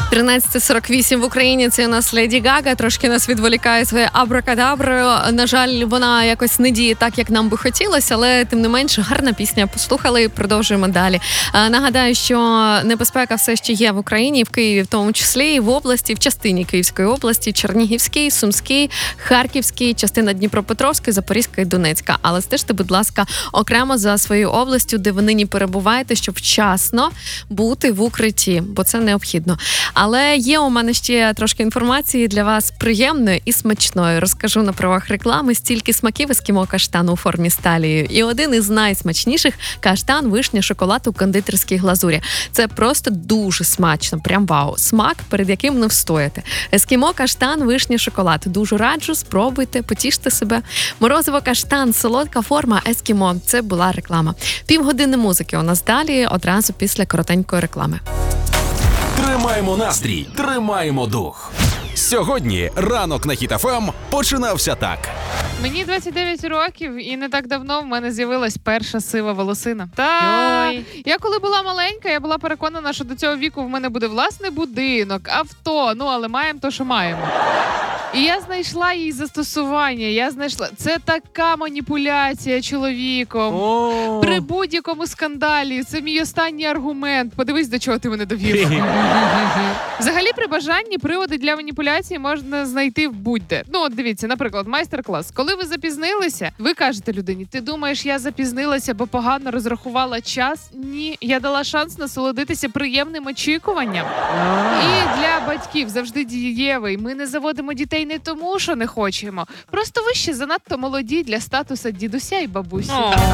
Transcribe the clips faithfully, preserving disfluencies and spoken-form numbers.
тринадцята сорок вісім в Україні, це у нас Леді Гага, трошки нас відволікає своєю абракадаброю. На жаль, вона якось не діє так, як нам би хотілося, але тим не менше гарна пісня. Послухали і продовжуємо далі. Нагадаю, що небезпека все ще є в Україні, в Києві в тому числі, і в області, в частині Київської області, Чернігівській, Сумській, Харківській, частина Дніпропетровської, Запорізька і Донецька. Але стежте, будь ласка, окремо за своєю областю, де ви нині перебуваєте, щоб вчасно бути в укритті, бо це необхідно. Але є у мене ще трошки інформації для вас приємної і смачної. Розкажу на правах реклами. Стільки смаків ескімо каштану у формі сталії. І один із найсмачніших – каштан, вишня, шоколад у кондитерській глазурі. Це просто дуже смачно, прям вау. Смак, перед яким не встояти. Ескімо каштан, вишня, шоколад. Дуже раджу, спробуйте, потіште себе. Морозиво каштан, солодка форма ескімо. Це була реклама. Півгодини музики у нас далі, одразу після коротенької реклами. Тримаємо настрій, тримаємо дух. Сьогодні ранок на Хіт еф ем починався так. Мені двадцять дев'ять років, і не так давно в мене з'явилась перша сива волосина. Та я коли була маленька, я була переконана, що до цього віку в мене буде власний будинок, авто, ну але маємо то, що маємо. І я знайшла їй застосування, я знайшла... Це така маніпуляція чоловіком. О. При будь-якому скандалі. Це мій останній аргумент. Подивись, до чого ти мене довів. Взагалі, при бажанні приводи для маніпуляції можна знайти в будь-де. Ну, от дивіться, наприклад, майстер-клас. Коли ви запізнилися, ви кажете людині, ти думаєш, я запізнилася, бо погано розрахувала час? Ні, я дала шанс насолодитися приємним очікуванням. І для батьків завжди дієвий. Ми не заводимо дітей не тому, що не хочемо. Просто ви ще занадто молоді для статусу дідуся і бабусі.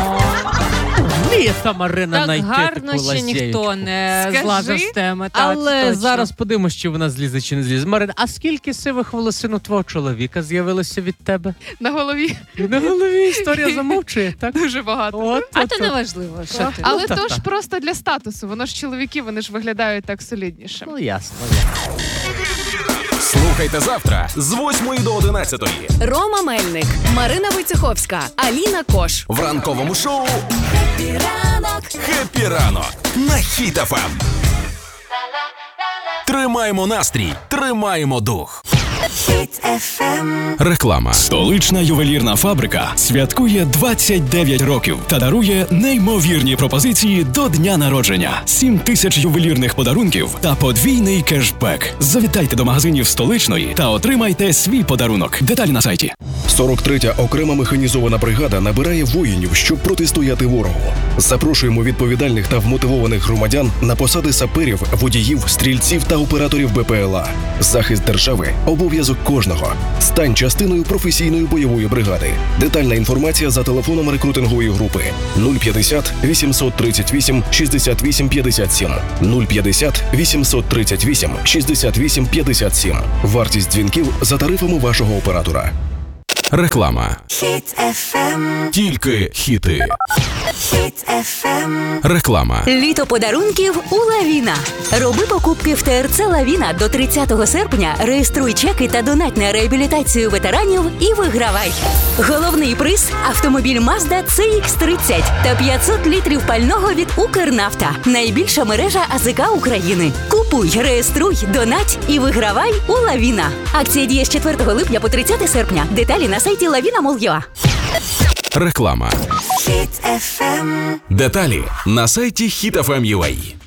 Літа, Марина, Так знайти гарно таку ще лазєйку. ніхто не Скажи, злазив з теми. Так, Але точно. зараз подивимось, чи вона злізе, чи не злізе. Марина, а скільки сивих волосин у твого чоловіка з'явилося від тебе? На голові На голові історія замовчує, так? дуже багато. От, А от, то от. не важливо, що ти. Але Ну, то та-та. ж просто для статусу. Воно ж чоловіки, вони ж виглядають так солідніше. Ну, ясно. Слухайте завтра з восьмої до одинадцятої Рома Мельник, Марина Войцеховська, Аліна Кош. в ранковому шоу Хеппі ранок. «Хеппі ранок» на Хіт еф ем. Тримаємо настрій, тримаємо дух. Хіт еф ем. Реклама. Столична ювелірна фабрика святкує двадцять дев'ять років та дарує неймовірні пропозиції до дня народження. сім тисяч ювелірних подарунків та подвійний кешбек. Завітайте до магазинів Столичної та отримайте свій подарунок. Деталі на сайті. сорок третя окрема механізована бригада набирає воїнів, щоб протистояти ворогу. Запрошуємо відповідальних та вмотивованих громадян на посади саперів, водіїв, стрільців та операторів бе пе el а. Захист держави – обов'язок кожного. Стань частиною професійної бойової бригади. Детальна інформація за телефоном рекрутингової групи нуль п'ятдесят вісімсот тридцять вісім шістдесят вісім п'ятдесят сім нуль п'ятдесят вісімсот тридцять вісім шістдесят вісім п'ятдесят сім. Вартість дзвінків за тарифами вашого оператора. Реклама. Хіт еф ем. Тільки хіти. Хіт еф ем. Реклама. Літо подарунків у Лавіна. Роби покупки в те ер це Лавіна до тридцятого серпня, реєструй чеки та донать на реабілітацію ветеранів і вигравай. Головний приз – автомобіль Mazda це ікс тридцять та п'ятсот літрів пального від Укрнафта. Найбільша мережа а зе ка України. Купуй, реєструй, донать і вигравай у Лавіна. Акція діє з четвертого липня по тридцяте серпня. Деталі на сайті лавіна крапка мол крапка ю а. Реклама. Хіт еф ем. Деталі на сайті хіт еф ем крапка ю а.